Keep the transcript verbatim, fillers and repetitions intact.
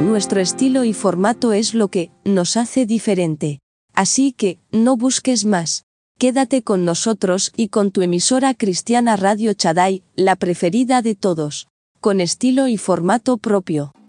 Nuestro estilo y formato es lo que nos hace diferente. Así que, no busques más. Quédate con nosotros y con tu emisora cristiana Radio Shaddai, la preferida de todos. Con estilo y formato propio.